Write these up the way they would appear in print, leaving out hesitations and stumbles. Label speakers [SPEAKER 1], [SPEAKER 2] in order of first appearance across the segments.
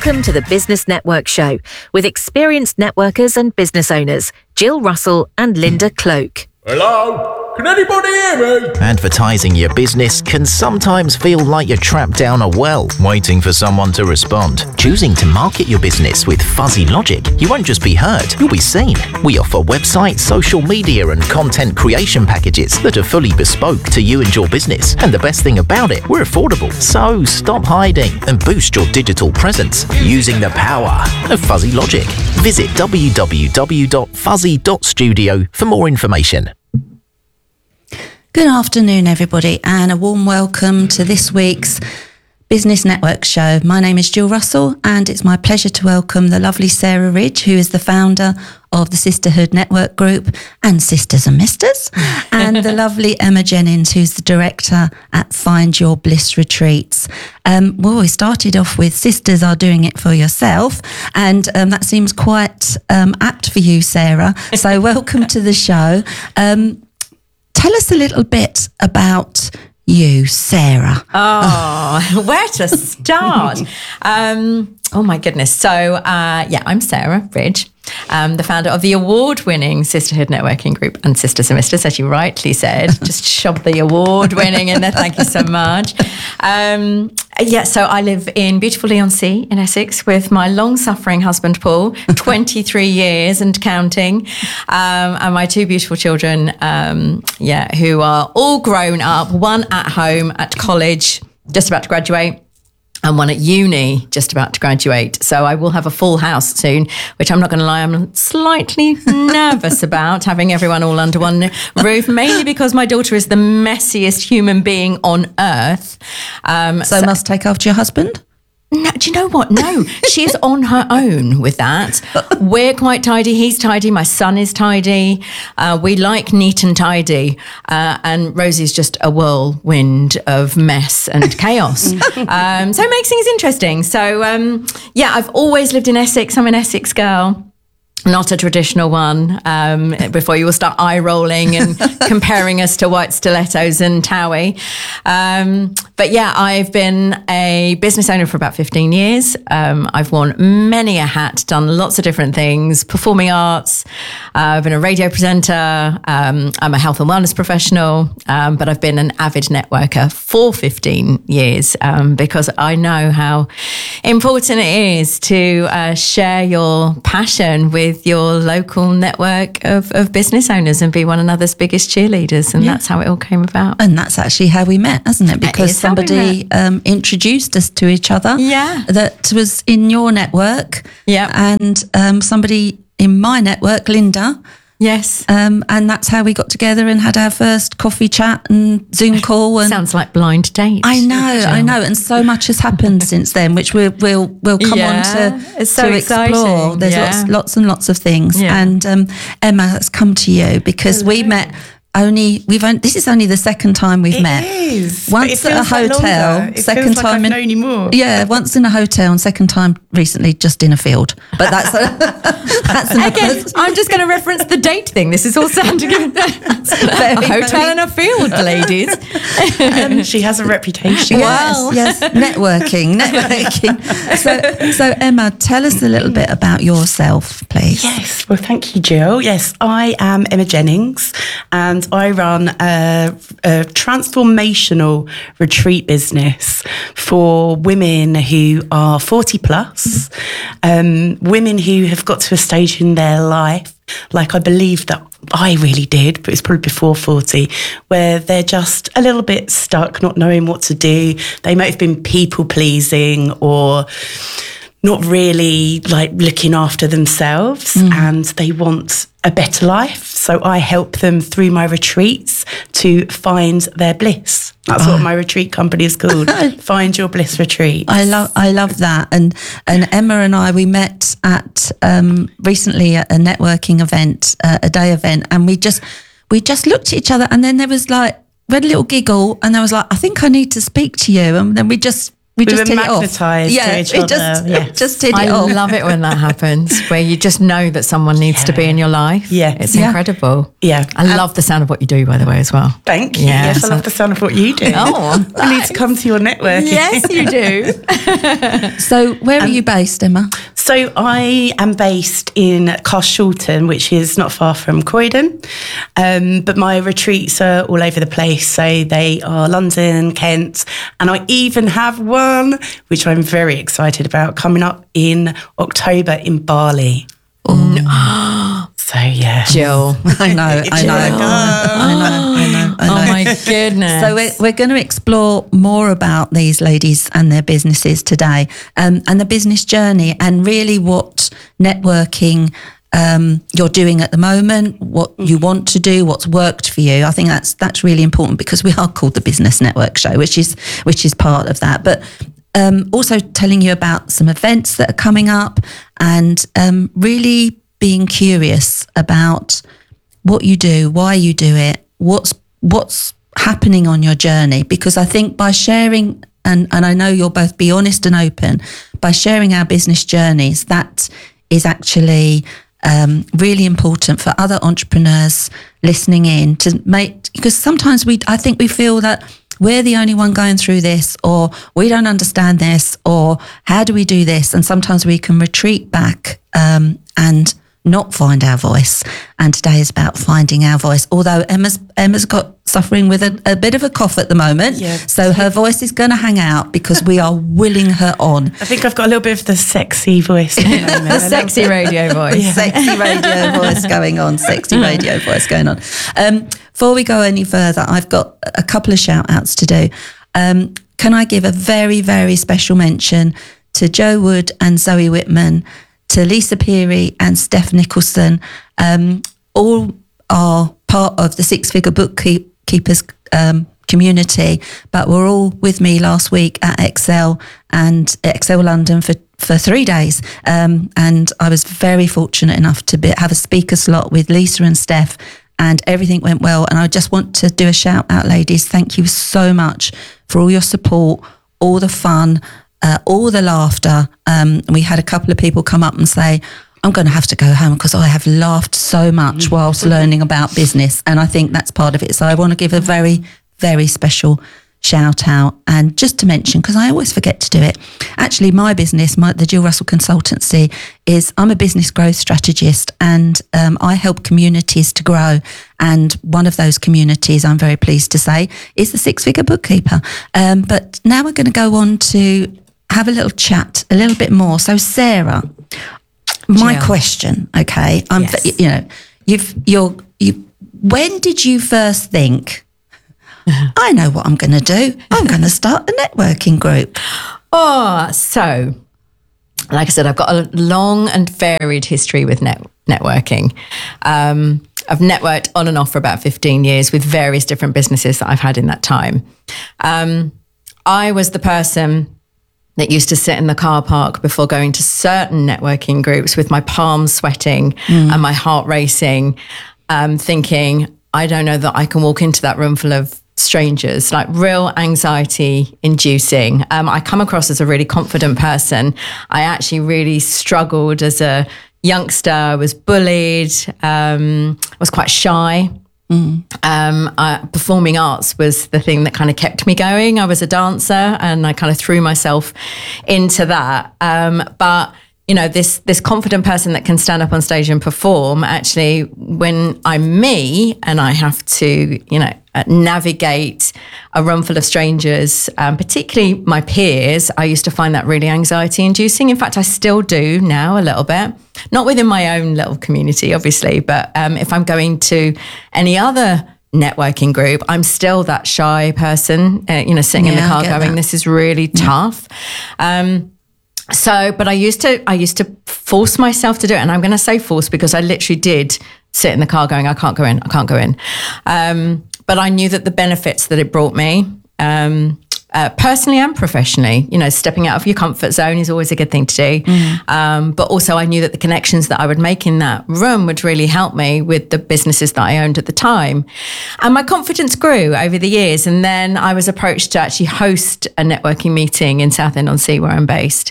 [SPEAKER 1] Welcome to the Business Network Show with experienced networkers and business owners, Jill Russell and Linda Cloak.
[SPEAKER 2] Hello? Can anybody hear me?
[SPEAKER 3] Advertising your business can sometimes feel like you're trapped down a well, waiting for someone to respond. Choosing to market your business with Fuzzy Logic, you won't just be heard, you'll be seen. We offer website, social media and content creation packages that are fully bespoke to you and your business. And the best thing about it, we're affordable. So stop hiding and boost your digital presence using the power of Fuzzy Logic. Visit www.fuzzy.studio for more information.
[SPEAKER 4] Good afternoon, everybody, and a warm welcome to this week's Business Network Show. My name is Jill Russell, and it's my pleasure to welcome the lovely Sarah Ridge, who is the founder of the Sisterhood Network Group and Sisters and Misters, and the lovely Emma Jennings, who's the director at Find Your Bliss Retreats. We started off with Sisters Are Doing It For Yourself, and that seems quite apt for you, Sarah. So welcome to the show. Tell us a little bit about you, Sarah.
[SPEAKER 5] Oh, where to start? Oh my goodness. So, I'm Sarah Ridge, the founder of the award-winning Sisterhood Networking Group and Sisters and Misters, as you rightly said. Just shoved the award-winning in there. Thank you so much. So I live in beautiful Leigh-on-Sea in Essex with my long-suffering husband, Paul, 23 years and counting, and my two beautiful children, who are all grown up, one at home at college, just about to graduate, and one at uni, just about to graduate. So I will have a full house soon, which I'm not going to lie, I'm slightly nervous about, having everyone all under one roof, mainly because my daughter is the messiest human being on earth.
[SPEAKER 4] So must take after your husband?
[SPEAKER 5] No, do you know what? No, she's on her own with that. We're quite tidy. He's tidy. My son is tidy. We like neat and tidy. And Rosie's just a whirlwind of mess and chaos. So it makes things interesting. So, I've always lived in Essex. I'm an Essex girl. Not a traditional one, before you will start eye-rolling and comparing us to white stilettos and Towie. I've been a business owner for about 15 years. I've worn many a hat, done lots of different things, performing arts. I've been a radio presenter. I'm a health and wellness professional, but I've been an avid networker for 15 years because I know how important it is to share your passion with your local network of business owners and be one another's biggest cheerleaders. And that's how it all came about.
[SPEAKER 4] And that's actually how we met, isn't it? Because somebody introduced us to each other.
[SPEAKER 5] Yeah.
[SPEAKER 4] That was in your network.
[SPEAKER 5] Yeah.
[SPEAKER 4] And somebody in my network, Linda.
[SPEAKER 5] Yes.
[SPEAKER 4] And that's how we got together and had our first coffee chat and Zoom call. And
[SPEAKER 5] sounds like blind date.
[SPEAKER 4] I know. And so much has happened since then, which we'll come on to explore.
[SPEAKER 5] Exciting.
[SPEAKER 4] There's lots and lots of things. Yeah. And Emma, let's come to you because we met. This is only the second time we've met.
[SPEAKER 6] It is.
[SPEAKER 4] Once at a hotel, second time
[SPEAKER 6] I've known you more.
[SPEAKER 4] Yeah, once in a hotel and second time recently just in a field. But that's
[SPEAKER 5] again, I'm just going to reference the date thing. This is all sounding good. A hotel and a field, ladies.
[SPEAKER 6] She has a reputation.
[SPEAKER 4] Yes, networking. So Emma, tell us a little bit about yourself, please.
[SPEAKER 6] Yes, well, thank you, Jill. Yes, I am Emma Jennings, and I run a transformational retreat business for women who are 40 plus, women who have got to a stage in their life, like I believe that I really did, but it's probably before 40, where they're just a little bit stuck, not knowing what to do. They might have been people pleasing or not really like looking after themselves, and they want a better life. So I help them through my retreats to find their bliss. That's what my retreat company is called. Find Your Bliss Retreat.
[SPEAKER 4] I love that. And Emma and I, we met at recently at a networking event, a day event, and we just looked at each other, and then there was like, we had a little giggle, and I was like, I think I need to speak to you, and then we just we
[SPEAKER 6] We
[SPEAKER 4] just
[SPEAKER 6] were
[SPEAKER 4] hit it off.
[SPEAKER 6] magnetised to each other,
[SPEAKER 4] just hit it
[SPEAKER 5] I
[SPEAKER 4] off.
[SPEAKER 5] love it when that happens, where you just know that someone needs to be in your life.
[SPEAKER 6] Yeah.
[SPEAKER 5] It's
[SPEAKER 6] Yeah.
[SPEAKER 5] incredible.
[SPEAKER 6] Yeah.
[SPEAKER 5] I love the sound of what you do, by the way, as well.
[SPEAKER 6] Thank you.
[SPEAKER 5] Yeah,
[SPEAKER 6] Yes, I love the sound of what you do.
[SPEAKER 5] Oh,
[SPEAKER 6] I need to come to your network.
[SPEAKER 5] yes, you do.
[SPEAKER 4] So where are you based, Emma?
[SPEAKER 6] So I am based in Carshalton, which is not far from Croydon. But my retreats are all over the place. So they are London, Kent, and I even have one, which I'm very excited about, coming up in October in Bali. So yeah.
[SPEAKER 5] Jill.
[SPEAKER 4] I know.
[SPEAKER 5] Oh my goodness.
[SPEAKER 4] So we're going to explore more about these ladies and their businesses today, and the business journey, and really what networking you're doing at the moment, what you want to do, what's worked for you. I think that's really important, because we are called the Business Network Show, which is part of that. But also telling you about some events that are coming up, and really being curious about what you do, why you do it, what's happening on your journey. Because I think by sharing, and I know you'll both be honest and open, by sharing our business journeys, that is actually really important for other entrepreneurs listening in to make, because sometimes I think we feel that we're the only one going through this, or we don't understand this, or how do we do this? And sometimes we can retreat back and not find our voice. And today is about finding our voice. Although Emma's got suffering with a bit of a cough at the moment,
[SPEAKER 6] Yeah.
[SPEAKER 4] so her voice is going to hang out because we are willing her on.
[SPEAKER 6] I think I've got a little bit of the sexy voice at the moment.
[SPEAKER 5] The sexy radio voice.
[SPEAKER 4] Sexy radio voice going on. Sexy radio voice going on. Before we go any further, I've got a couple of shout outs to do. Can I give a very, very special mention to Joe Wood and Zoe Whitman, to Lisa Peary and Steph Nicholson. All are part of the Six Figure Bookkeepers community, but were all with me last week at Excel and Excel London for 3 days. And I was very fortunate enough to have a speaker slot with Lisa and Steph, and everything went well. And I just want to do a shout out, ladies. Thank you so much for all your support, all the fun, all the laughter. We had a couple of people come up and say, I'm going to have to go home because I have laughed so much whilst learning about business. And I think that's part of it. So I want to give a very, very special shout out. And just to mention, because I always forget to do it, actually my business, the Jill Russell Consultancy, I'm a business growth strategist, and I help communities to grow. And one of those communities, I'm very pleased to say, is the Six Figure Bookkeeper. But now we're going to go on to have a little chat a little bit more. So Sarah, my question, okay, when did you first think, I know what I'm going to do, I'm going to start a networking group?
[SPEAKER 5] So like I said, I've got a long and varied history with networking. I've networked on and off for about 15 years with various different businesses that I've had in that time. I was the person that used to sit in the car park before going to certain networking groups with my palms sweating and my heart racing, thinking, I don't know that I can walk into that room full of strangers, like real anxiety inducing. I come across as a really confident person. I actually really struggled as a youngster. I was bullied. I was quite shy. Performing arts was the thing that kind of kept me going. I was a dancer and I kind of threw myself into that. But you know, this confident person that can stand up on stage and perform, actually, when I'm me and I have to, navigate a room full of strangers, particularly my peers, I used to find that really anxiety inducing. In fact, I still do now a little bit, not within my own little community, obviously, but if I'm going to any other networking group, I'm still that shy person, sitting in the car going, this is really tough. But I used to force myself to do it. And I'm going to say force because I literally did sit in the car going, I can't go in. But I knew that the benefits that it brought me, personally and professionally. Stepping out of your comfort zone is always a good thing to do. But also I knew that the connections that I would make in that room would really help me with the businesses that I owned at the time. And my confidence grew over the years. And then I was approached to actually host a networking meeting in Southend-on-Sea, where I'm based,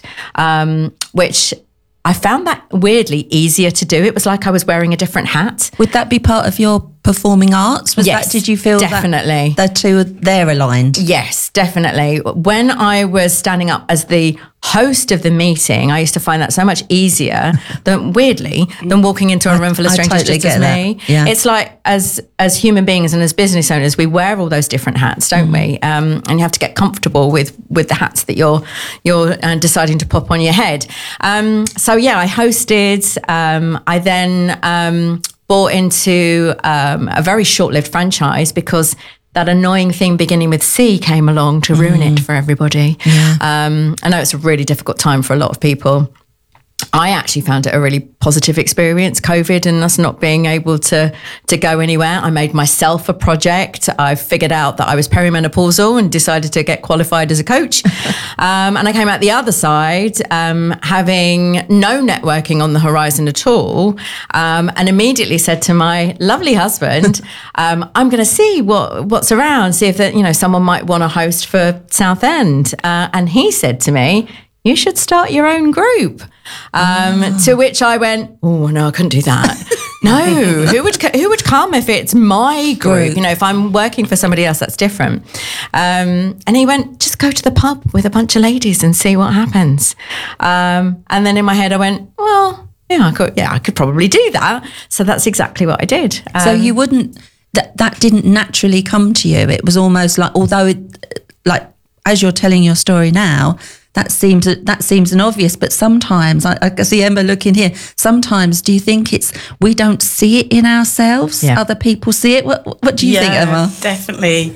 [SPEAKER 5] which I found that weirdly easier to do. It was like I was wearing a different hat.
[SPEAKER 4] Would that be part of your performing arts?
[SPEAKER 5] Yes,
[SPEAKER 4] did you feel
[SPEAKER 5] definitely
[SPEAKER 4] that the two, they're aligned?
[SPEAKER 5] Yes, definitely. When I was standing up as the host of the meeting, I used to find that so much easier than walking into a room full of strangers
[SPEAKER 4] totally
[SPEAKER 5] just as me.
[SPEAKER 4] Yeah.
[SPEAKER 5] It's like as human beings and as business owners, we wear all those different hats, don't we? And you have to get comfortable with the hats that you're deciding to pop on your head. So yeah, I hosted. I then bought into a very short-lived franchise because that annoying thing beginning with C came along to ruin it for everybody.
[SPEAKER 4] Yeah.
[SPEAKER 5] I know it's a really difficult time for a lot of people. I actually found it a really positive experience, COVID, and us not being able to go anywhere. I made myself a project. I figured out that I was perimenopausal and decided to get qualified as a coach. And I came out the other side, having no networking on the horizon at all, and immediately said to my lovely husband, I'm going to see what's around, see if someone might want to host for Southend. And he said to me, you should start your own group. To which I went, oh, no, I couldn't do that. No, who would come if it's my group? If I'm working for somebody else, that's different. And he went, just go to the pub with a bunch of ladies and see what happens. And then in my head, I went, well, I could probably do that. So that's exactly what I did.
[SPEAKER 4] So you wouldn't, that didn't naturally come to you. It was almost like, although as you're telling your story now, that seems an obvious, but sometimes I can see Emma looking here. Sometimes, do you think we don't see it in ourselves?
[SPEAKER 5] Yeah.
[SPEAKER 4] Other people see it. What do you think, Emma?
[SPEAKER 6] Definitely.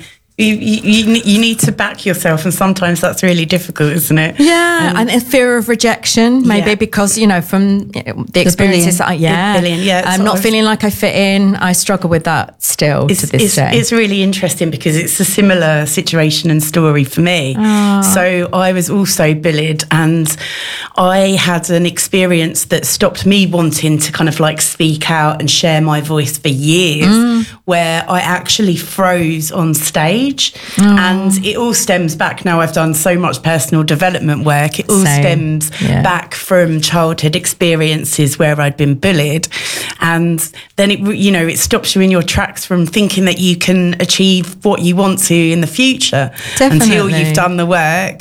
[SPEAKER 6] You need to back yourself, and sometimes that's really difficult, isn't it?
[SPEAKER 5] Yeah, and a fear of rejection, maybe because from the experiences that I'm not feeling like I fit in. I struggle with that still to this day.
[SPEAKER 6] It's really interesting because it's a similar situation and story for me. So I was also bullied, and I had an experience that stopped me wanting to kind of like speak out and share my voice for years, where I actually froze on stage. And it all stems back. Now I've done so much personal development work. It all stems back from childhood experiences where I'd been bullied. And then it stops you in your tracks from thinking that you can achieve what you want to in the future.
[SPEAKER 5] Definitely.
[SPEAKER 6] Until you've done the work.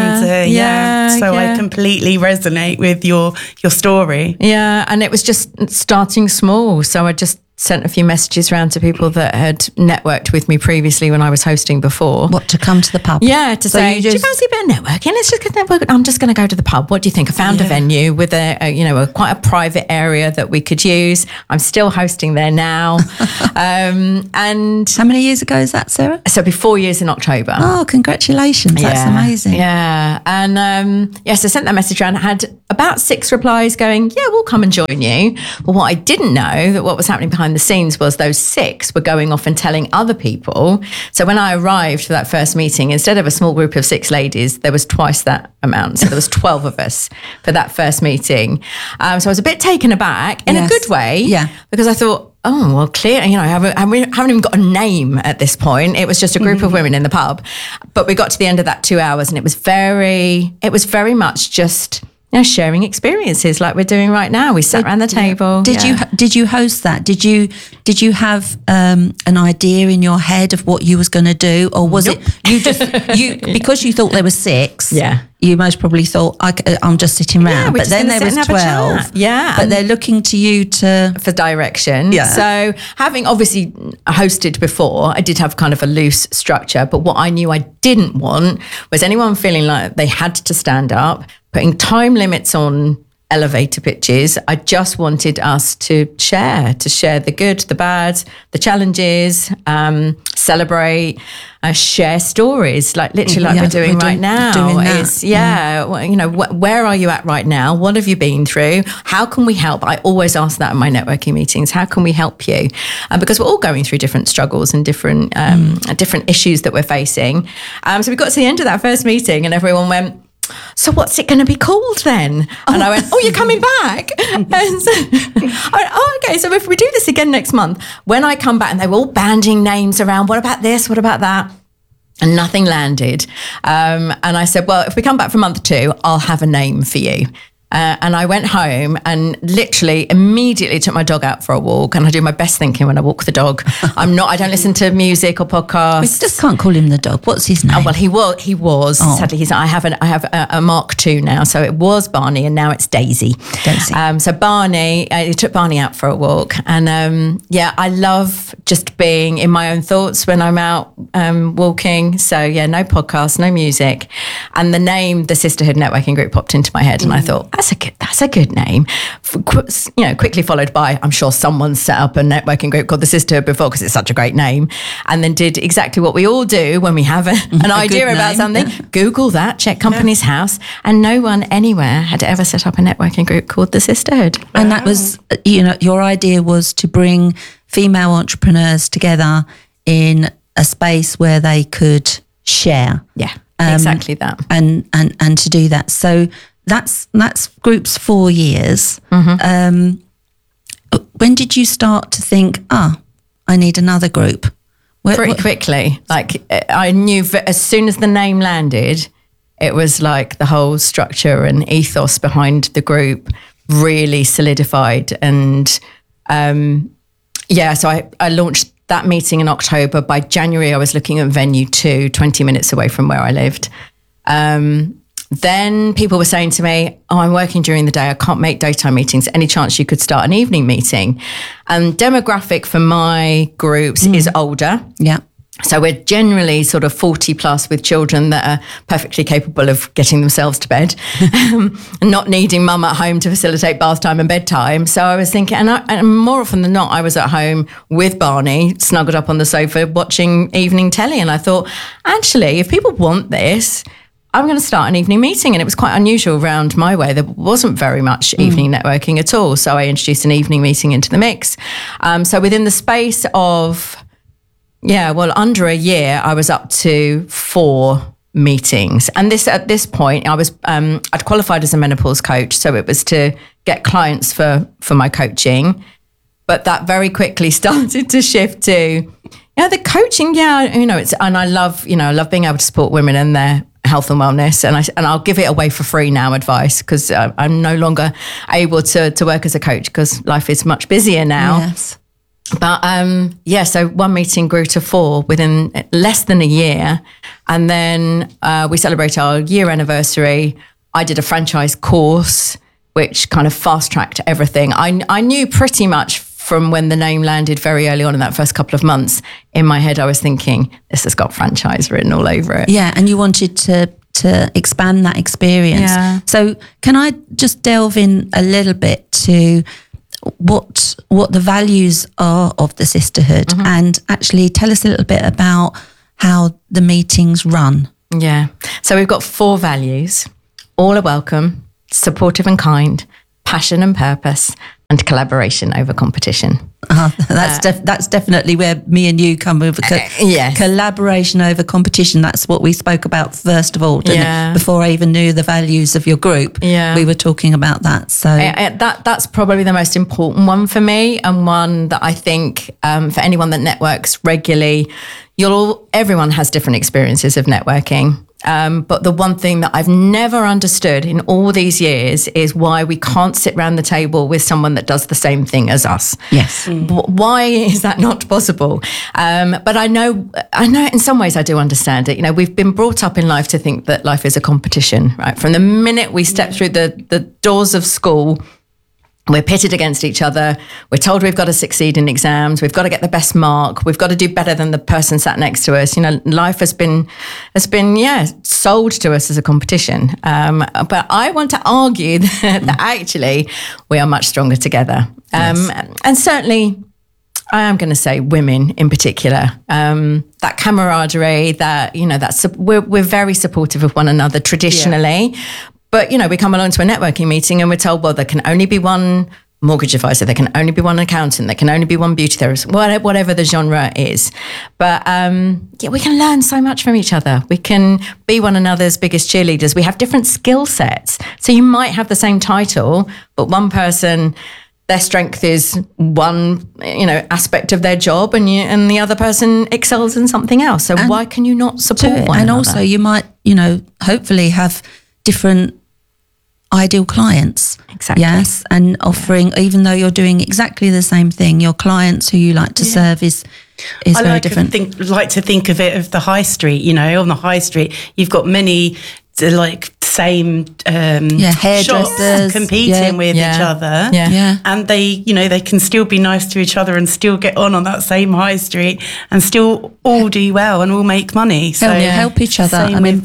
[SPEAKER 6] I completely resonate with your story.
[SPEAKER 5] Yeah, and it was just starting small. So I just sent a few messages around to people that had networked with me previously when I was hosting before.
[SPEAKER 4] What, to come to the pub?
[SPEAKER 5] Yeah, to say, do you fancy a bit of networking? Let's just get networking. I'm just going to go to the pub. What do you think? I found a venue with a quite a private area that we could use. I'm still hosting there now. And
[SPEAKER 4] how many years ago is that, Sarah?
[SPEAKER 5] So it'll be 4 years in October.
[SPEAKER 4] Oh, congratulations. That's amazing.
[SPEAKER 5] Yeah. And so I sent that message around. I had about 6 replies going, yeah, we'll come and join you. But what I didn't know, that what was happening behind the scenes, was those 6 were going off and telling other people. So when I arrived for that first meeting, instead of a small group of 6 ladies, there was twice that amount. So there was 12 of us for that first meeting. So I was a bit taken aback in a good way.
[SPEAKER 4] Yeah.
[SPEAKER 5] Because I thought, oh, well, clear. I haven't even got a name at this point. It was just a group of women in the pub. But we got to the end of that 2 hours, and it was very much just sharing experiences like we're doing right now. We sat around the table.
[SPEAKER 4] Did you host that? Did you have an idea in your head of what you was going to do, or was it because you thought there were 6?
[SPEAKER 5] Yeah.
[SPEAKER 4] You most probably thought, I'm just sitting around. But then there was 12.
[SPEAKER 5] Yeah.
[SPEAKER 4] But they're looking to you for
[SPEAKER 5] direction. Yeah. So having obviously hosted before, I did have kind of a loose structure. But what I knew I didn't want was anyone feeling like they had to stand up, putting time limits on elevator pitches. I just wanted us to share the good, the bad, the challenges, celebrate, share stories, like literally like we're doing right now. Where are you at right now? What have you been through? How can we help? I always ask that in my networking meetings. How can we help you? Because we're all going through different struggles and different issues that we're facing. So we got to the end of that first meeting and everyone went, so what's it going to be called then? And I went, oh, you're coming back? And so I went, okay, so if we do this again next month, when I come back, and they were all banding names around, what about this? What about that? And nothing landed. And I said, well, if we come back for month 2, I'll have a name for you. And I went home and literally immediately took my dog out for a walk. And I do my best thinking when I walk the dog. I don't listen to music or podcasts.
[SPEAKER 4] We just can't call him the dog. What's his name?
[SPEAKER 5] Oh, well, he was. Oh. Sadly, I have a Mark II now. So it was Barney and now it's Daisy. So Barney, I took Barney out for a walk. And I love just being in my own thoughts when I'm out walking. So no podcast, no music. And the name, the Sisterhood Networking Group, popped into my head. And I thought, that's a good name. Quickly followed by, I'm sure someone set up a networking group called the Sisterhood before because it's such a great name, and then did exactly what we all do when we have an idea about something. Google that, check Company's House, and no one anywhere had ever set up a networking group called the Sisterhood.
[SPEAKER 4] And that was, your idea was to bring female entrepreneurs together in a space where they could share.
[SPEAKER 5] Yeah, exactly that.
[SPEAKER 4] And to do that. So that's group's 4 years. Mm-hmm. When did you start to think, I need another group?
[SPEAKER 5] Pretty quickly. Like I knew as soon as the name landed, it was like the whole structure and ethos behind the group really solidified. And so I launched that meeting in October. By January, I was looking at venue 2, 20 minutes away from where I lived. Then people were saying to me, I'm working during the day. I can't make daytime meetings. Any chance you could start an evening meeting? And demographic for my groups is older.
[SPEAKER 4] Yeah.
[SPEAKER 5] So we're generally sort of 40 plus with children that are perfectly capable of getting themselves to bed and not needing mum at home to facilitate bath time and bedtime. So I was thinking, and more often than not, I was at home with Barney, snuggled up on the sofa, watching evening telly. And I thought, actually, if people want this, I'm going to start an evening meeting. And it was quite unusual around my way. There wasn't very much evening networking at all. So I introduced an evening meeting into the mix. So within the space of, under a year, I was up to 4 meetings. And at this point, I'd qualified as a menopause coach. So it was to get clients for my coaching. But that very quickly started to shift to, the coaching. I love being able to support women in their health and wellness, and I'll give it away for free now, advice, because I'm no longer able to work as a coach because life is much busier now.
[SPEAKER 4] Yes.
[SPEAKER 5] But so one meeting grew to 4 within less than a year, and then we celebrate our year anniversary. I did a franchise course, which kind of fast tracked everything. I knew pretty much from when the name landed very early on in that first couple of months. In my head, I was thinking, this has got franchise written all over it.
[SPEAKER 4] Yeah, and you wanted to expand that experience.
[SPEAKER 5] Yeah.
[SPEAKER 4] So can I just delve in a little bit to what the values are of the Sisterhood, and actually tell us a little bit about how the meetings run?
[SPEAKER 5] Yeah. So we've got 4 values. All are welcome, supportive and kind, passion and purpose, and collaboration over competition.
[SPEAKER 4] That's definitely where me and you come with
[SPEAKER 5] yes.
[SPEAKER 4] Collaboration over competition. That's what we spoke about first of all, didn't it? Before I even knew the values of your group.
[SPEAKER 5] Yeah.
[SPEAKER 4] We were talking about that. So
[SPEAKER 5] that's probably the most important one for me, and one that I think for anyone that networks regularly, everyone has different experiences of networking. But the one thing that I've never understood in all these years is why we can't sit around the table with someone that does the same thing as us.
[SPEAKER 4] Yes.
[SPEAKER 5] Why is that not possible? But I know in some ways I do understand it. We've been brought up in life to think that life is a competition, right? From the minute we step through the doors of school, We're pitted against each other. We're told we've got to succeed in exams. We've got to get the best mark. We've got to do better than the person sat next to us. You know, life has been sold to us as a competition. But I want to argue that actually we are much stronger together. And certainly, I am going to say women in particular. That camaraderie, that, you know, we're very supportive of one another traditionally. Yeah. But, you know, we come along to a networking meeting and we're told, well, there can only be one mortgage advisor, there can only be one accountant, there can only be one beauty therapist, whatever the genre is. But, we can learn so much from each other. We can be one another's biggest cheerleaders. We have different skill sets. So you might have the same title, but one person, their strength is one, you know, aspect of their job, and the other person excels in something else. So why can you not support one another?
[SPEAKER 4] And also you might, you know, hopefully have different ideal clients.
[SPEAKER 5] Exactly.
[SPEAKER 4] Yes. And offering, even though you're doing exactly the same thing, your clients who you like to serve is very different.
[SPEAKER 6] I like to think of it of the high street, you know, on the high street, you've got many same shops competing with each other.
[SPEAKER 4] Yeah.
[SPEAKER 6] And they can still be nice to each other and still get on that same high street and still all do well and all make money. So
[SPEAKER 4] help each other. I mean,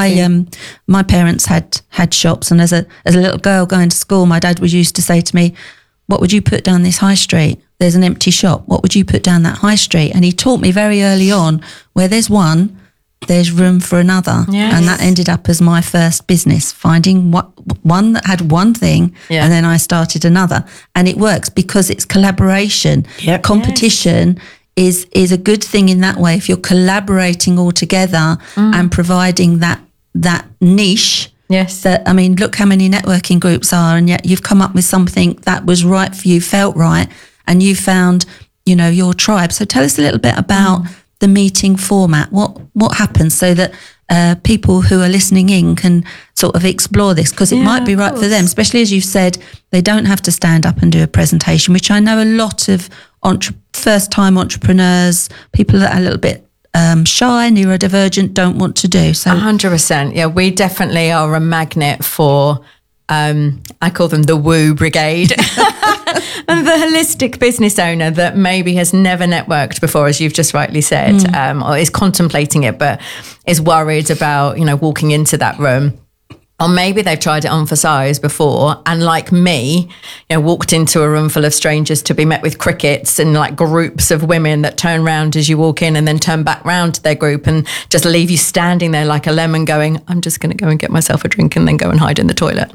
[SPEAKER 4] my parents had shops, and as a little girl going to school, my dad used to say to me, what would you put down this high street? There's an empty shop. What would you put down that high street? And he taught me very early on, where there's one, there's room for another.
[SPEAKER 5] Yes.
[SPEAKER 4] And that ended up as my first business, finding one that had one thing, and then I started another. And it works because it's collaboration.
[SPEAKER 6] Yep.
[SPEAKER 4] Competition is a good thing in that way. If you're collaborating all together and providing that niche.
[SPEAKER 5] Yes.
[SPEAKER 4] I mean, look how many networking groups are, and yet you've come up with something that was right for you, felt right, and you found, you know, your tribe. So tell us a little bit about the meeting format. What happens so that people who are listening in can sort of explore this, because it might be right for them, especially as you've said, they don't have to stand up and do a presentation, which I know a lot of first-time entrepreneurs, people that are a little bit shy, neurodivergent, don't want to do. So
[SPEAKER 5] 100%. Yeah, we definitely are a magnet for, I call them the woo brigade, and the holistic business owner that maybe has never networked before, as you've just rightly said, or is contemplating it, but is worried about, you know, walking into that room. Or maybe they've tried it on for size before, and like me, you know, walked into a room full of strangers to be met with crickets and like groups of women that turn round as you walk in and then turn back round to their group and just leave you standing there like a lemon going, I'm just going to go and get myself a drink and then go and hide in the toilet.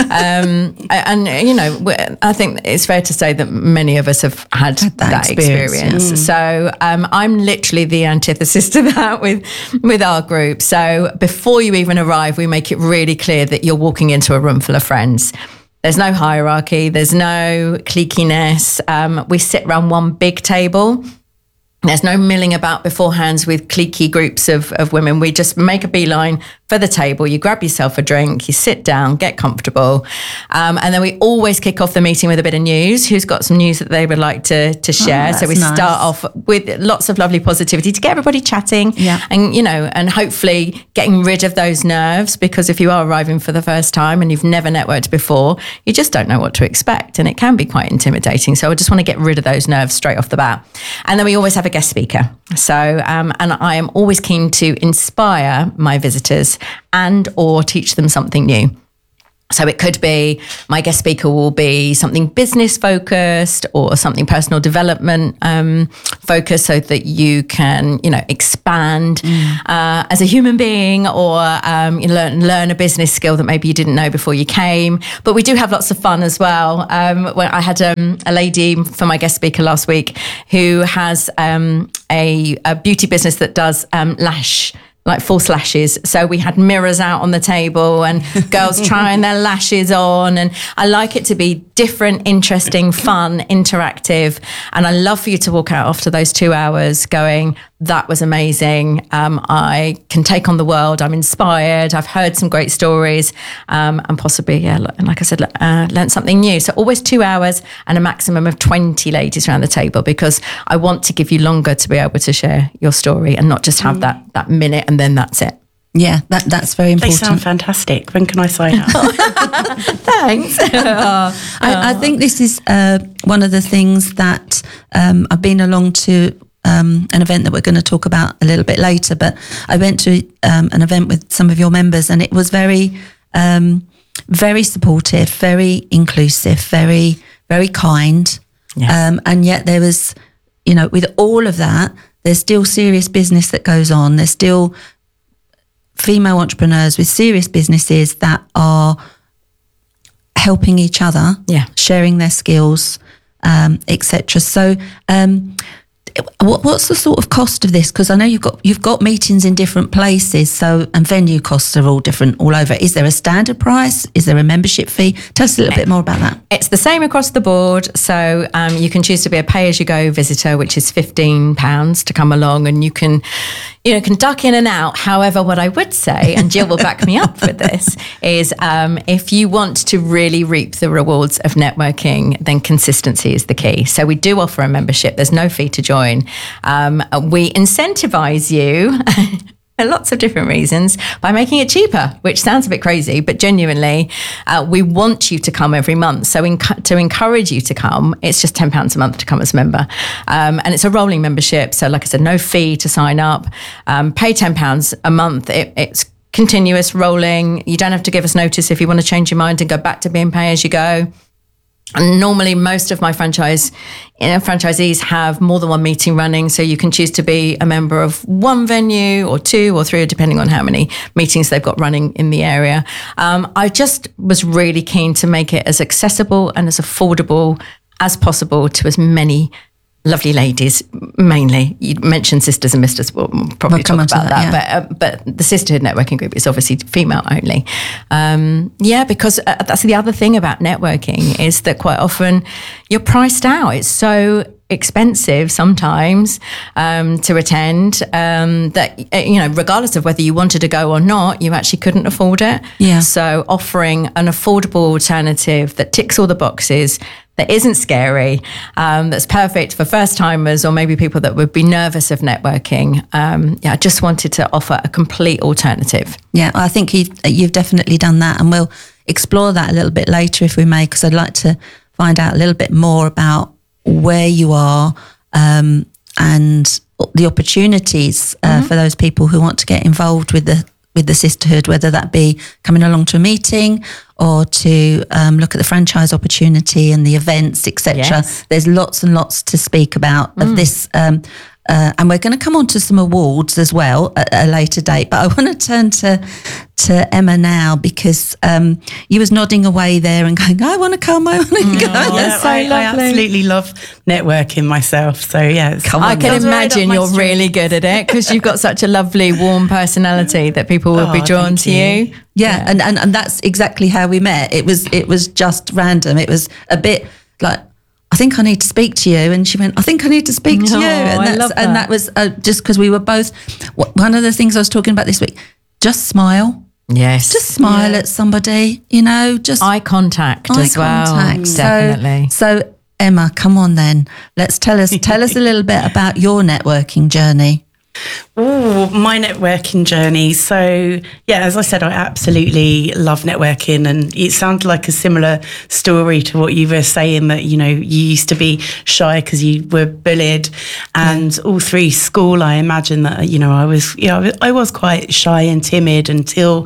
[SPEAKER 5] And, you know, I think it's fair to say that many of us have had that experience. So I'm literally the antithesis to that with our group. So before you even arrive, we make it really clear that you're walking into a room full of friends. There's no hierarchy. There's no cliquiness. We sit around one big table. There's no milling about beforehand with cliquey groups of women. We just make a beeline for the table. You grab yourself a drink, you sit down, get comfortable. And then we always kick off the meeting with a bit of news. Who's got some news that they would like to share? So we start off with lots of lovely positivity to get everybody chatting and, you know, and hopefully getting rid of those nerves, because if you are arriving for the first time and you've never networked before, you just don't know what to expect. And it can be quite intimidating. So I just want to get rid of those nerves straight off the bat. And then we always have a guest speaker. So, and I am always keen to inspire my visitors and or teach them something new. So it could be, my guest speaker will be something business focused or something personal development focused, so that you can, you know, expand as a human being, or you learn a business skill that maybe you didn't know before you came. But we do have lots of fun as well. When I had a lady for my guest speaker last week who has a beauty business that does like false lashes. So we had mirrors out on the table and girls trying their lashes on. And I like it to be different, interesting, fun, interactive. And I love for you to walk out after those 2 hours going, that was amazing. I can take on the world. I'm inspired. I've heard some great stories and possibly, like I said, learned something new. So always 2 hours and a maximum of 20 ladies around the table, because I want to give you longer to be able to share your story and not just have that minute and then that's it.
[SPEAKER 4] Yeah, that's very
[SPEAKER 6] They
[SPEAKER 4] important.
[SPEAKER 6] sound fantastic. When can I sign up?
[SPEAKER 5] Thanks.
[SPEAKER 4] I think this is one of the things that I've been along to an event that we're going to talk about a little bit later, but I went to an event with some of your members, and it was very, very supportive, very inclusive, very, very kind.
[SPEAKER 5] Yes.
[SPEAKER 4] And yet there was, with all of that, there's still serious business that goes on. There's still female entrepreneurs with serious businesses that are helping each other, sharing their skills, etc. So, what's the sort of cost of this? Because I know you've got meetings in different places, and venue costs are all different all over. Is there a standard price? Is there a membership fee? Tell us a little bit more about that.
[SPEAKER 5] It's the same across the board. So you can choose to be a pay-as-you-go visitor, which is £15 to come along, and you can duck in and out. However, what I would say, and Jill will back me up with this, is if you want to really reap the rewards of networking, then consistency is the key. So we do offer a membership. There's no fee to join. We incentivize you for lots of different reasons by making it cheaper, which sounds a bit crazy, but genuinely, we want you to come every month. So to encourage you to come, it's just £10 a month to come as a member. And it's a rolling membership. So like I said, no fee to sign up. Pay £10 a month. It's continuous rolling. You don't have to give us notice if you want to change your mind and go back to being pay as you go. And normally most of my franchisees have more than one meeting running, so you can choose to be a member of one venue or two or three, depending on how many meetings they've got running in the area. I just was really keen to make it as accessible and as affordable as possible to as many lovely ladies, mainly. You mentioned sisters and misters. We'll probably talk about that. But the Sisterhood Networking Group is obviously female only. Because that's the other thing about networking, is that quite often you're priced out. It's so expensive sometimes to attend that, regardless of whether you wanted to go or not, you actually couldn't afford it.
[SPEAKER 4] Yeah.
[SPEAKER 5] So offering an affordable alternative that ticks all the boxes, that isn't scary, that's perfect for first timers or maybe people that would be nervous of networking. I just wanted to offer a complete alternative.
[SPEAKER 4] Yeah, I think you've definitely done that, and we'll explore that a little bit later if we may, because I'd like to find out a little bit more about where you are and the opportunities for those people who want to get involved with the sisterhood, whether that be coming along to a meeting or to look at the franchise opportunity and the events, etc.
[SPEAKER 5] Yes.
[SPEAKER 4] There's lots and lots to speak about of this. And we're going to come on to some awards as well at a later date. But I want to turn to Emma now, because you was nodding away there and going, I want to come, I want to go.
[SPEAKER 6] That's so lovely. I absolutely love networking myself. So yeah,
[SPEAKER 5] I can imagine you're really good at it, because you've got such a lovely, warm personality that people will be drawn to you.
[SPEAKER 4] Yeah, and that's exactly how we met. It was just random. It was a bit like, I think I need to speak to you. And she went, I think I need to speak to you. And that was just because we were both, one of the things I was talking about this week, just smile.
[SPEAKER 5] Yes.
[SPEAKER 4] Just smile at somebody, just
[SPEAKER 5] eye contact as well. Definitely.
[SPEAKER 4] So Emma, come on then. Tell us a little bit about your networking journey.
[SPEAKER 6] Oh, my networking journey. So, yeah, as I said, I absolutely love networking, and it sounds like a similar story to what you were saying, that, you used to be shy because you were bullied, and all through school, I imagine that, I was quite shy and timid until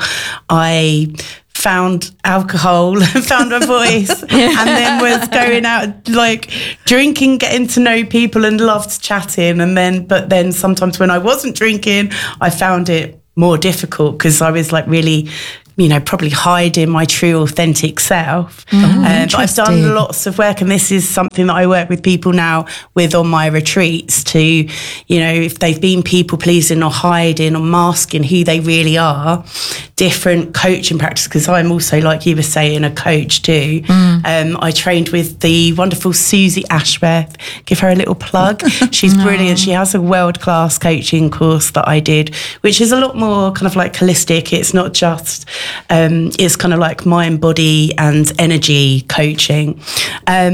[SPEAKER 6] I found alcohol, found my voice, and then was going out, like, drinking, getting to know people, and loved chatting. But then sometimes when I wasn't drinking, I found it more difficult because I was like really, probably hiding my true authentic self. But I've done lots of work, and this is something that I work with people now with on my retreats to, if they've been people pleasing or hiding or masking who they really are, different coaching practices, because I'm also, like you were saying, a coach too. I trained with the wonderful Susie Ashworth. Give her a little plug. She's brilliant. She has a world-class coaching course that I did, which is a lot more kind of like holistic. It's not just it's kind of like mind, body and energy coaching.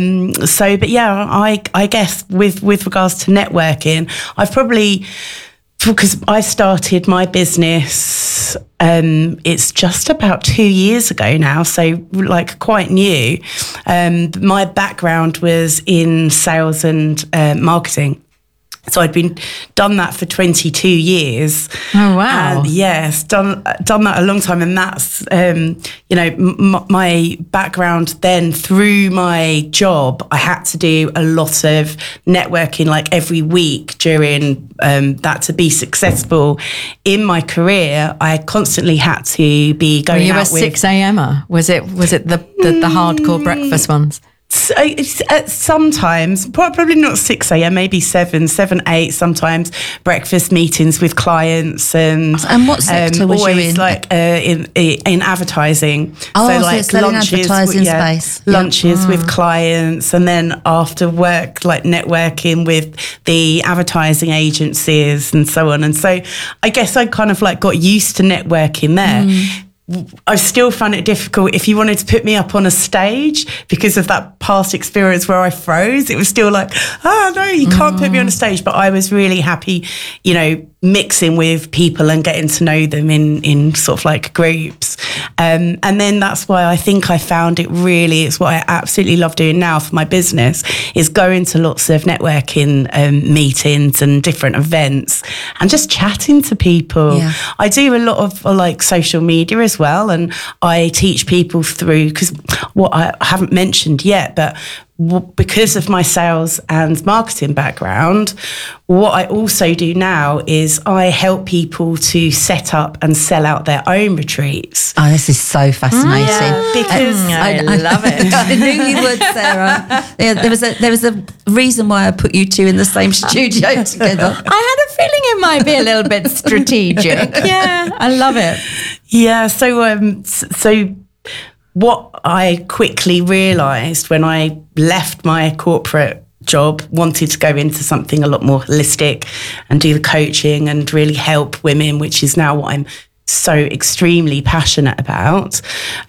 [SPEAKER 6] But yeah, I guess with regards to networking, I've probably because I started my business, it's just about 2 years ago now, so like quite new. My background was in sales and marketing. So I'd done that for 22 years.
[SPEAKER 5] Oh, wow.
[SPEAKER 6] And yes, done that a long time. And that's, my background then through my job, I had to do a lot of networking like every week during that to be successful in my career. I constantly had to be going
[SPEAKER 5] you
[SPEAKER 6] out
[SPEAKER 5] were 6 a.m.er? Was it the hardcore breakfast ones?
[SPEAKER 6] So sometimes, probably not 6 a.m, maybe 7, 8 sometimes, breakfast meetings with clients. And
[SPEAKER 4] what sector was you in?
[SPEAKER 6] Like in advertising.
[SPEAKER 4] Oh, so like lunches, advertising space.
[SPEAKER 6] Lunches with clients, and then after work, like networking with the advertising agencies and so on. And so I guess I kind of like got used to networking there. I still found it difficult if you wanted to put me up on a stage because of that past experience where I froze. It was still like, oh, no, you can't put me on a stage. But I was really happy, mixing with people and getting to know them in sort of like groups. And then that's why I think I found it's what I absolutely love doing now for my business, is going to lots of networking meetings and different events and just chatting to people. Yeah. I do a lot of like social media as well, and I teach people through, because what I haven't mentioned yet, but because of my sales and marketing background, what I also do now is I help people to set up and sell out their own retreats.
[SPEAKER 4] Oh, this is so fascinating.
[SPEAKER 6] Yeah, because
[SPEAKER 5] I love it.
[SPEAKER 4] I knew you would, Sarah. Yeah, there was a reason why I put you two in the same studio together.
[SPEAKER 5] I had a feeling it might be a little bit strategic. Yeah, I love it.
[SPEAKER 6] Yeah, so what I quickly realised when I left my corporate job, wanted to go into something a lot more holistic and do the coaching and really help women, which is now what I'm so extremely passionate about.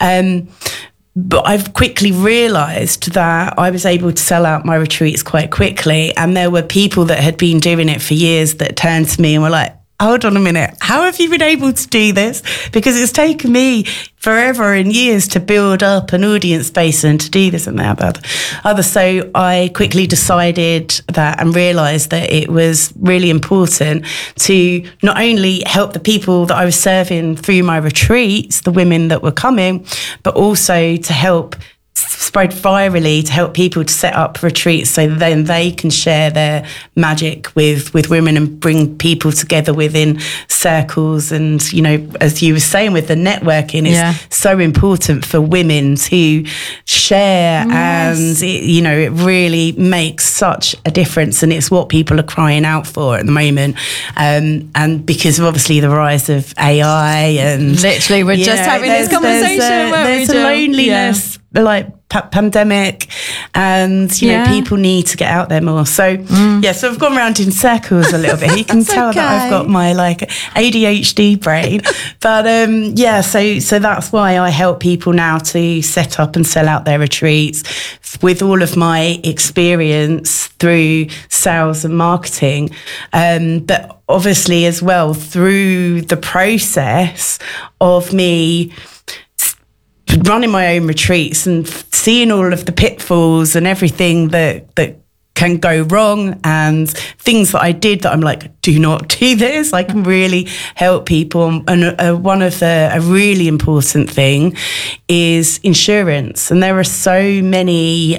[SPEAKER 6] But I've quickly realised that I was able to sell out my retreats quite quickly. And there were people that had been doing it for years that turned to me and were like, hold on a minute, how have you been able to do this? Because it's taken me forever and years to build up an audience base and to do this and that. So I quickly decided that and realised that it was really important to not only help the people that I was serving through my retreats, the women that were coming, but also to help spread virally, to help people to set up retreats so then they can share their magic with women and bring people together within circles. And, as you were saying with the networking, it's so important for women to share. Yes. And, it really makes such a difference. And it's what people are crying out for at the moment. And because of obviously the rise of AI and...
[SPEAKER 5] Literally, we're just having this conversation.
[SPEAKER 6] There's a loneliness... like pandemic, and people need to get out there more. So so I've gone around in circles a little bit. You can tell that I've got my like ADHD brain, but so that's why I help people now to set up and sell out their retreats with all of my experience through sales and marketing, but obviously as well through the process of me running my own retreats and seeing all of the pitfalls and everything that can go wrong and things that I did that I'm like, do not do this. I can really help people. And a really important thing is insurance. And there are so many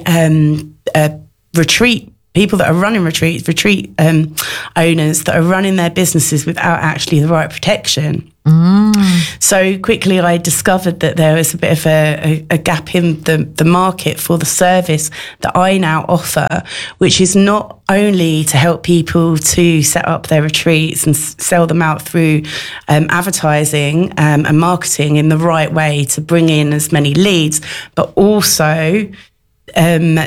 [SPEAKER 6] people that are running retreat owners that are running their businesses without actually the right protection. So quickly I discovered that there was a bit of a gap in the market for the service that I now offer, which is not only to help people to set up their retreats and sell them out through advertising and marketing in the right way to bring in as many leads, but also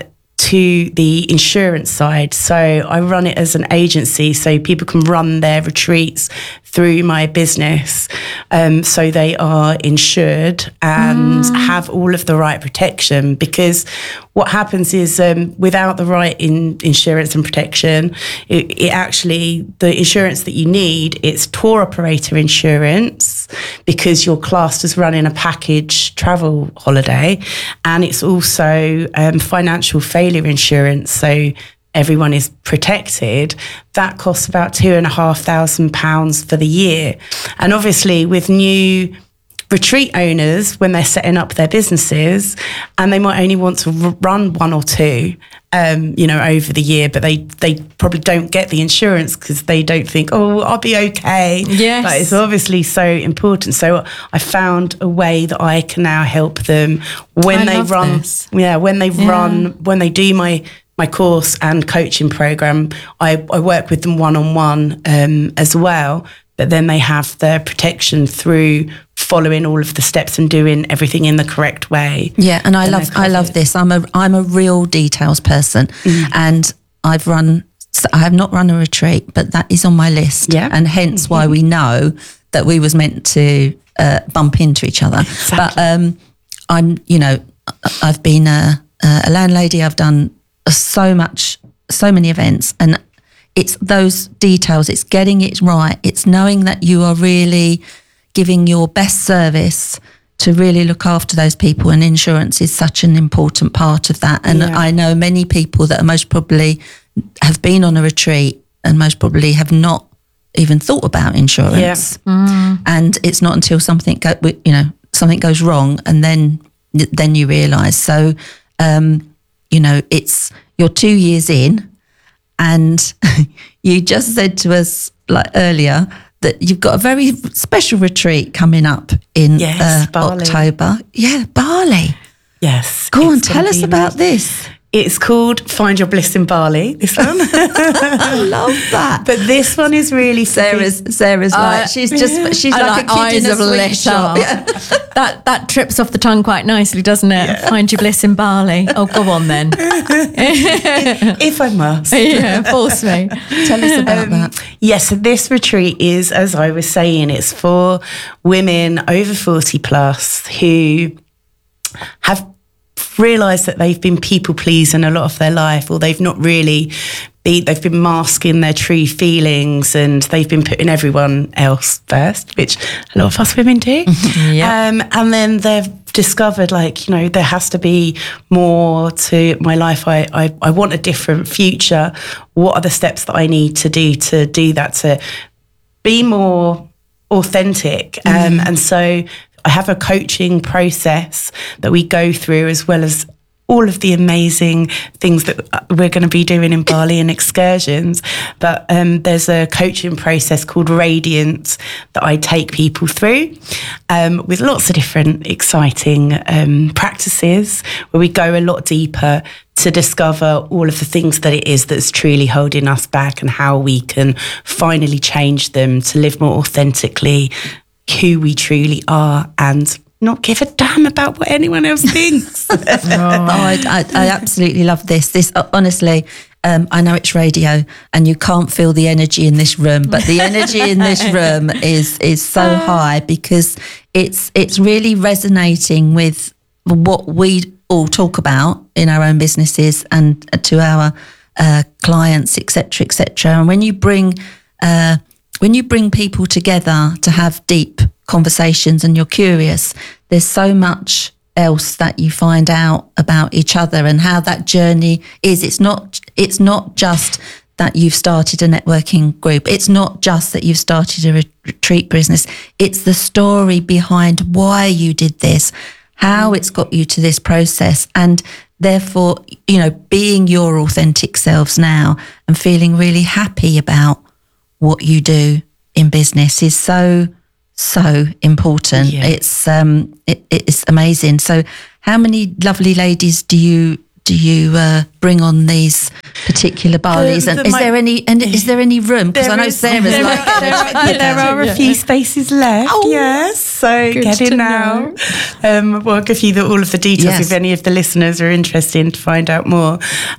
[SPEAKER 6] to the insurance side. So I run it as an agency, so people can run their retreats through my business. So they are insured and have all of the right protection, because what happens is without the right insurance and protection, it actually, the insurance that you need, it's tour operator insurance, because you're classed as running a package travel holiday, and it's also financial failure insurance. So everyone is protected. That costs about £2,500 for the year. And obviously with new retreat owners, when they're setting up their businesses, and they might only want to run one or two, over the year, but they probably don't get the insurance because they don't think, oh, I'll be okay.
[SPEAKER 5] Yes.
[SPEAKER 6] But it's obviously so important. So I found a way that I can now help them when they run.
[SPEAKER 5] This.
[SPEAKER 6] Yeah, when they run, when they do my course and coaching program, I work with them one-on-one as well, but then they have their protection through following all of the steps and doing everything in the correct way.
[SPEAKER 4] Yeah, and I love this. I'm a real details person, and I have not run a retreat, but that is on my list.
[SPEAKER 6] Yeah.
[SPEAKER 4] And hence why we know that we was meant to bump into each other.
[SPEAKER 6] Exactly.
[SPEAKER 4] But I've been a landlady. I've done so many events, and it's those details, it's getting it right, it's knowing that you are really giving your best service to really look after those people, and insurance is such an important part of that. And I know many people that are most probably have been on a retreat and most probably have not even thought about insurance. And it's not until something goes wrong, and then you realise. So it's you're 2 years in, and you just said to us like earlier that you've got a very special retreat coming up in
[SPEAKER 6] Bali.
[SPEAKER 4] October. Yeah, Bali.
[SPEAKER 6] Yes.
[SPEAKER 4] Go on, tell us about this.
[SPEAKER 6] It's called Find Your Bliss in Bali, this one.
[SPEAKER 4] I love that.
[SPEAKER 6] But this one is really
[SPEAKER 4] Sarah's like she's like a kid in a sweet shop. Yeah.
[SPEAKER 5] That trips off the tongue quite nicely, doesn't it? Yeah. Find your bliss in Bali. Oh, go on then.
[SPEAKER 6] If I must.
[SPEAKER 5] Yeah, force me.
[SPEAKER 4] Tell us about that.
[SPEAKER 6] Yes, so this retreat is, as I was saying, it's for women over 40 plus who have realised that they've been people pleasing a lot of their life, or they've not really they've been masking their true feelings, and they've been putting everyone else first, which a lot of us women do. And then they've discovered, there has to be more to my life. I want a different future. What are the steps that I need to do that, to be more authentic? And so I have a coaching process that we go through, as well as all of the amazing things that we're going to be doing in Bali and excursions. But there's a coaching process called Radiant that I take people through with lots of different exciting practices, where we go a lot deeper to discover all of the things that it is that's truly holding us back, and how we can finally change them to live more authentically who we truly are, and not give a damn about what anyone else thinks.
[SPEAKER 4] I absolutely love this. This honestly, I know it's radio and you can't feel the energy in this room, but the energy in this room is so high, because it's really resonating with what we all talk about in our own businesses and to our clients, etc., etc. And when you bring people together to have deep conversations and you're curious, there's so much else that you find out about each other and how that journey is. It's not just that you've started a networking group. It's not just that you've started a retreat business. It's the story behind why you did this, how it's got you to this process, and therefore, being your authentic selves now and feeling really happy about what you do in business is so important.
[SPEAKER 6] Yeah.
[SPEAKER 4] It's amazing. So how many lovely ladies do you bring on these particular barleys? And is there any room? Because I know Sarah's
[SPEAKER 6] there are a few spaces left. Yes, so get in now. Well, I'll give you all of the details if any of the listeners are interested to find out more.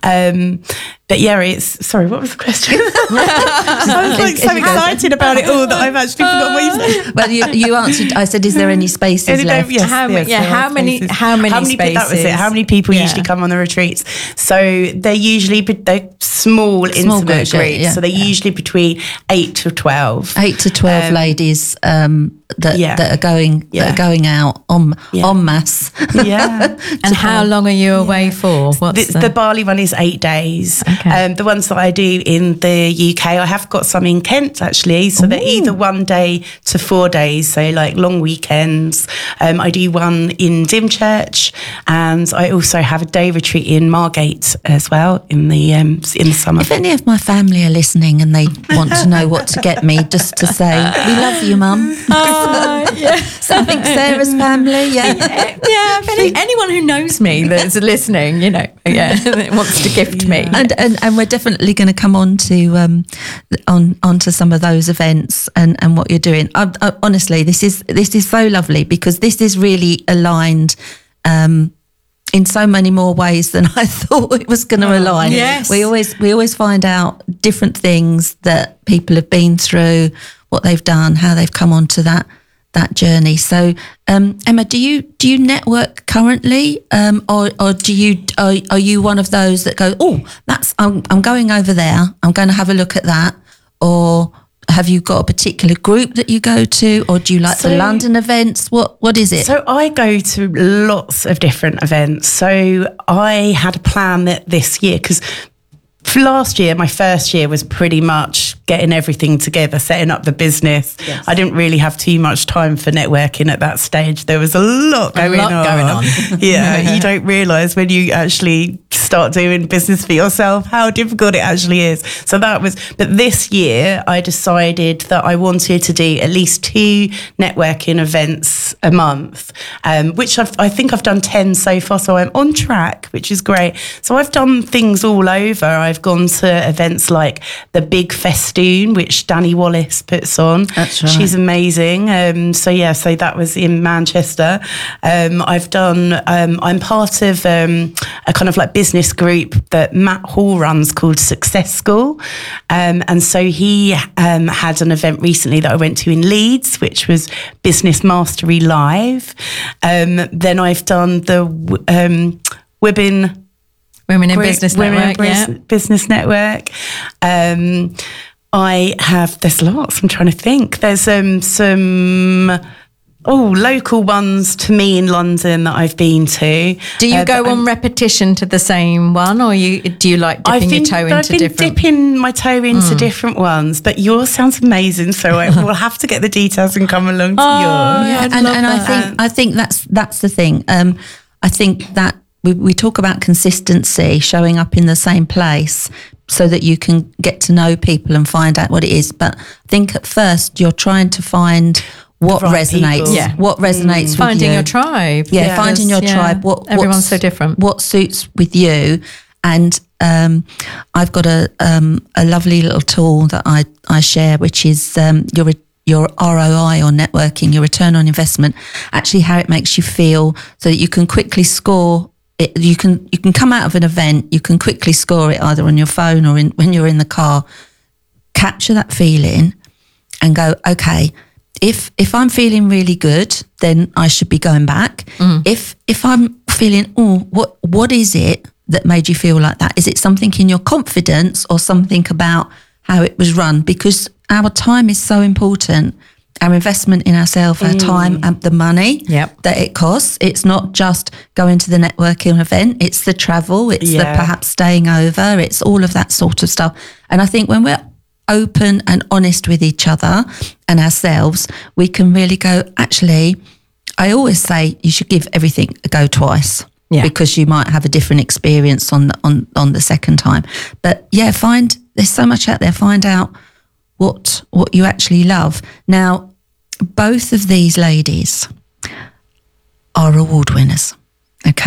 [SPEAKER 6] But yeah, sorry, what was the question? I was like so excited about it all that I've actually forgotten what you said.
[SPEAKER 4] Well, you answered. I said, "Is there any spaces left?"
[SPEAKER 6] Yes,
[SPEAKER 5] how many spaces.
[SPEAKER 6] That was it. How many people usually come on the retreats? So they're small intimate groups. So they're usually between 8 to 12.
[SPEAKER 4] 8 to 12 ladies that are going out en masse.
[SPEAKER 6] Yeah.
[SPEAKER 5] And how long are you away for?
[SPEAKER 6] The Bali one is 8 days. Okay. The ones that I do in the UK, I have got some in Kent actually. So they're either 1 day to 4 days, so like long weekends. I do one in Dymchurch, and I also have a day retreat in Margate as well in the summer.
[SPEAKER 4] If any of my family are listening and they want to know what to get me, just to say, we love you, Mum. So I think Sarah's family,
[SPEAKER 5] anyone who knows me that's listening, wants to gift me.
[SPEAKER 4] And we're definitely going to come on to onto some of those events and what you're doing. I, honestly, this is so lovely because this is really aligned in so many more ways than I thought it was going to align.
[SPEAKER 5] Yes.
[SPEAKER 4] We always find out different things that people have been through, what they've done, how they've come onto that journey. So, Emma, do you network currently, or are you one of those that go, I'm going over there, I'm going to have a look at that, or have you got a particular group that you go to, or do you like the London events? What is it?
[SPEAKER 6] So I go to lots of different events. So I had a plan that this year, because last year, my first year was pretty much getting everything together, setting up the business. Yes. I didn't really have too much time for networking at that stage. There was a lot going on. Yeah, you don't realise when you actually start doing business for yourself how difficult it actually is. But this year I decided that I wanted to do at least 2 networking events a month, which I think I've done 10 so far. So I'm on track, which is great. So I've done things all over. I've gone to events like the Big Festoon, which Danny Wallace puts on.
[SPEAKER 4] That's right.
[SPEAKER 6] She's amazing. So that was in Manchester. I've done, I'm part of a kind of like business group that Matt Hall runs called Success School. And so he had an event recently that I went to in Leeds, which was Business Mastery Live. Then I've done the
[SPEAKER 5] Women in Business Network.
[SPEAKER 6] Business Network. There's lots, I'm trying to think. There's some local ones to me in London that I've been to.
[SPEAKER 5] Do you go on repetition to the same one, or do you like dipping your toe into different?
[SPEAKER 6] I've been dipping my toe into different ones, but yours sounds amazing, so I will have to get the details and come along to yours.
[SPEAKER 4] Yeah, and I think that's the thing. I think that we talk about consistency, showing up in the same place so that you can get to know people and find out what it is. But I think at first you're trying to find what resonates.
[SPEAKER 5] Yeah.
[SPEAKER 4] What resonates with
[SPEAKER 5] finding
[SPEAKER 4] you.
[SPEAKER 5] your tribe.
[SPEAKER 4] Yeah, finding your tribe.
[SPEAKER 5] Everyone's so different.
[SPEAKER 4] What suits with you. And I've got a lovely little tool that I share, which is your ROI on networking, your return on investment, actually how it makes you feel, so that you can quickly score it. You can come out of an event, you can quickly score it either on your phone or when you're in the car. Capture that feeling and go, okay, if I'm feeling really good, then I should be going back. If I'm feeling, what is it that made you feel like that? Is it something in your confidence or something about how it was run? Because our time is so important. Our investment in ourselves, our time and the money that it costs. It's not just going to the networking event. It's the travel. It's the perhaps staying over. It's all of that sort of stuff. And I think when we're open and honest with each other and ourselves, we can really go, actually, I always say you should give everything a go twice. Yeah. Because you might have a different experience on the second time. But there's so much out there. Find out what you actually love. Now, both of these ladies are award winners. Okay.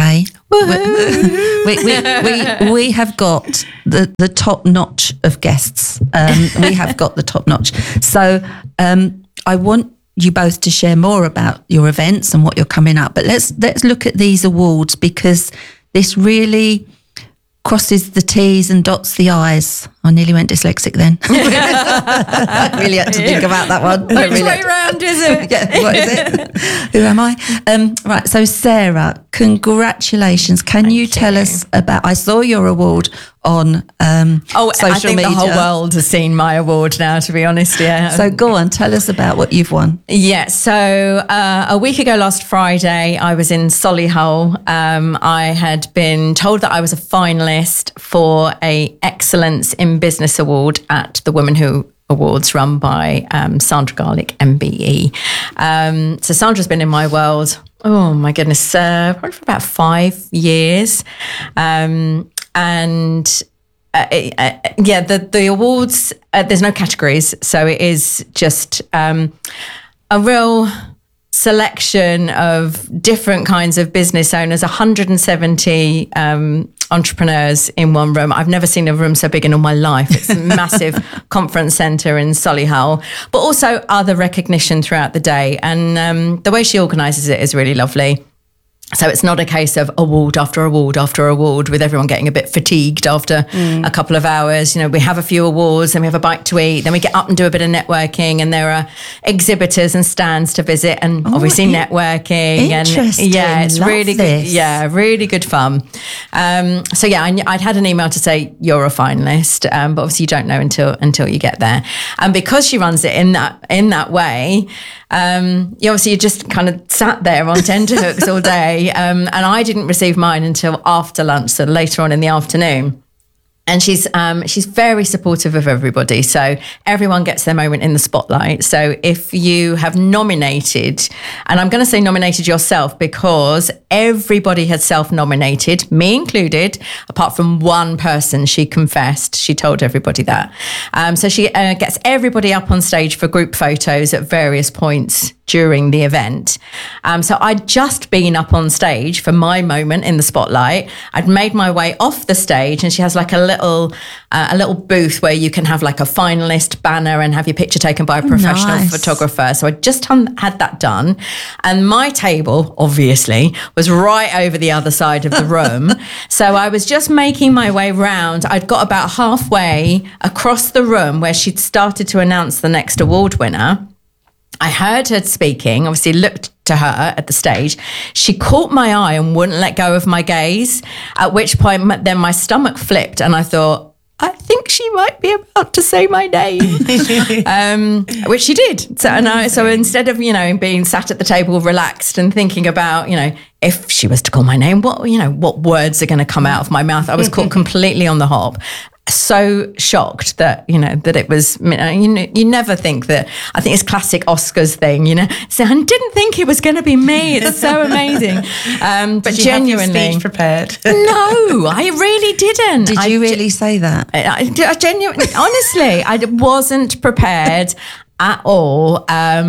[SPEAKER 4] We have got the top notch of guests. We have got the top notch. So I want you both to share more about your events and what you're coming up. But let's look at these awards, because this really crosses the T's and dots the I's. I nearly went dyslexic then. I really had to think about that one.
[SPEAKER 5] Which way round is it?
[SPEAKER 4] Yeah, what is it? Who am I? Right, so Sarah, congratulations. Can you tell us about, I saw your award on social
[SPEAKER 5] I think
[SPEAKER 4] media.
[SPEAKER 5] the whole world has seen my award now, to be honest, yeah.
[SPEAKER 4] So go on, tell us about what you've won.
[SPEAKER 5] Yeah, so a week ago last Friday, I was in Solihull. I had been told that I was a finalist for a Excellence in Business Award at the Women Who Awards run by Sandra Garlick, MBE. So Sandra's been in my world, oh my goodness, probably for about 5 years. The awards, there's no categories. So it is just a real selection of different kinds of business owners, 170 entrepreneurs in one room. I've never seen a room so big in all my life. It's a massive conference centre in Solihull, but also other recognition throughout the day. And the way she organises it is really lovely. So it's not a case of award after award after award with everyone getting a bit fatigued after a couple of hours. You know, we have a few awards, then we have a bite to eat, then we get up and do a bit of networking, and there are exhibitors and stands to visit, and obviously networking.
[SPEAKER 4] Interesting.
[SPEAKER 5] And yeah, it's
[SPEAKER 4] Love
[SPEAKER 5] really
[SPEAKER 4] this.
[SPEAKER 5] good. Yeah, really good fun. So yeah, I'd had an email to say you're a finalist, but obviously you don't know until you get there. And because she runs it in that way, you just kind of sat there on tenterhooks all day. And I didn't receive mine until after lunch, so later on in the afternoon. And she's very supportive of everybody. So everyone gets their moment in the spotlight. So if you have nominated, and I'm going to say nominated yourself, because everybody has self-nominated, me included, apart from one person. She confessed. She told everybody that. So she gets everybody up on stage for group photos at various points during the event. So I'd just been up on stage for my moment in the spotlight. I'd made my way off the stage, and she has like a little booth where you can have like a finalist banner and have your picture taken by a professional photographer. So I just had that done. And my table, obviously, was right over the other side of the room. So I was just making my way round. I'd got about halfway across the room where she'd started to announce the next award winner. I heard her speaking, obviously looked to her at the stage. She caught my eye and wouldn't let go of my gaze, at which point then my stomach flipped and I thought, I think she might be about to say my name, which she did. So instead of, being sat at the table relaxed and thinking about, if she was to call my name, what words are going to come out of my mouth? I was caught completely on the hop. So shocked that that it was, you never think that. I think it's classic Oscars thing, so I didn't think it was going to be me. It's so amazing. But
[SPEAKER 6] Did you
[SPEAKER 5] genuinely
[SPEAKER 6] have your speech prepared?
[SPEAKER 5] No, I really didn't.
[SPEAKER 4] Did you really say that?
[SPEAKER 5] I genuinely, honestly, I wasn't prepared at all.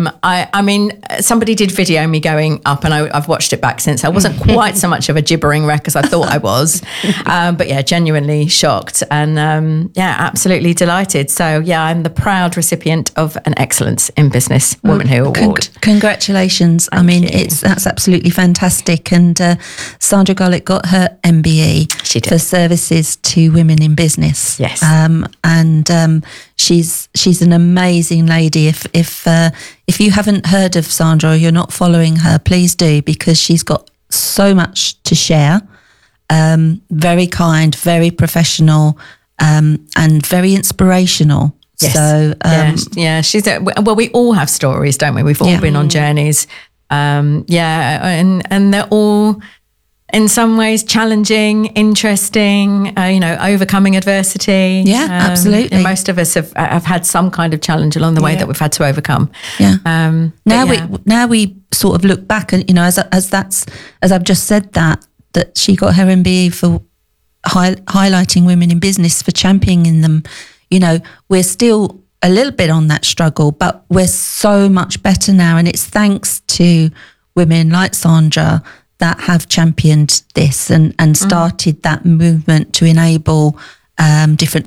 [SPEAKER 5] I mean, somebody did video me going up, and I've watched it back since. I wasn't quite so much of a gibbering wreck as I thought I was, but yeah, genuinely shocked, and absolutely delighted. So yeah, I'm the proud recipient of an Excellence in Business Women Who Award.
[SPEAKER 4] Congratulations! That's absolutely fantastic. And Sandra Garlick got her MBE
[SPEAKER 5] She did.
[SPEAKER 4] for services to women in business.
[SPEAKER 5] Yes,
[SPEAKER 4] she's an amazing lady. If you haven't heard of Sandra or you're not following her, please do, because she's got so much to share. Very kind, very professional, and very inspirational.
[SPEAKER 5] Yes.
[SPEAKER 4] So
[SPEAKER 5] she's we all have stories, don't we? We've all been on journeys. And they're all in some ways challenging, interesting, overcoming adversity.
[SPEAKER 4] Yeah, absolutely.
[SPEAKER 5] And most of us have had some kind of challenge along the way that we've had to overcome.
[SPEAKER 4] Yeah. Now we sort of look back and, as I've just said that she got her MBE for highlighting women in business, for championing them. We're still a little bit on that struggle, but we're so much better now. And it's thanks to women like Sandra that have championed this and started that movement to enable different